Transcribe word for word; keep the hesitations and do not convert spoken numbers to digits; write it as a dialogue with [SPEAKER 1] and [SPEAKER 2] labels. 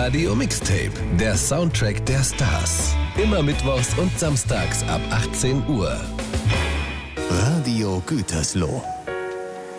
[SPEAKER 1] Radio Mixtape, der Soundtrack der Stars. Immer mittwochs und samstags ab achtzehn Uhr.
[SPEAKER 2] Radio Gütersloh.